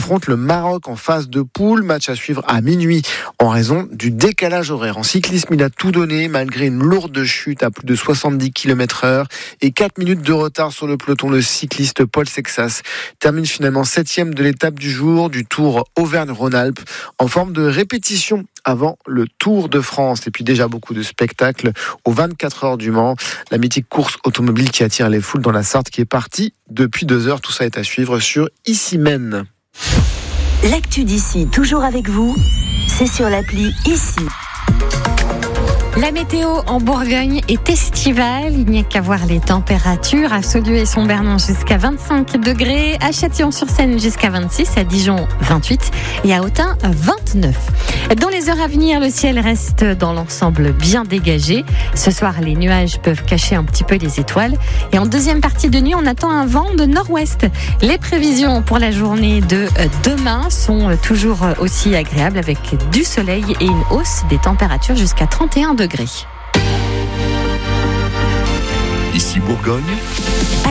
affronte le Maroc en phase de poule. Match à suivre à minuit en raison du décalage horaire. En cyclisme, il a tout donné malgré une lourde chute à plus de 70 km/h et 4 minutes de retard sur le peloton. Le cycliste Paul Sexas termine finalement 7e de l'étape du jour du Tour Auvergne-Rhône-Alpes en forme de répétition avant le Tour de France. Et puis déjà beaucoup de spectacles aux 24 heures du Mans. La mythique course automobile qui attire les foules dans la Sarthe qui est partie depuis 2 heures. Tout ça est à suivre sur Ici Même. L'actu d'ici, toujours avec vous, c'est sur l'appli Ici. La météo en Bourgogne est estivale. Il n'y a qu'à voir les températures. À Saulieu et Sombernon jusqu'à 25 degrés. À Châtillon-sur-Seine jusqu'à 26. À Dijon, 28. Et à Autun, 29. Dans les heures à venir, le ciel reste dans l'ensemble bien dégagé. Ce soir, les nuages peuvent cacher un petit peu les étoiles. Et en deuxième partie de nuit, on attend un vent de nord-ouest. Les prévisions pour la journée de demain sont toujours aussi agréables avec du soleil et une hausse des températures jusqu'à 31 degrés. Ici Bourgogne.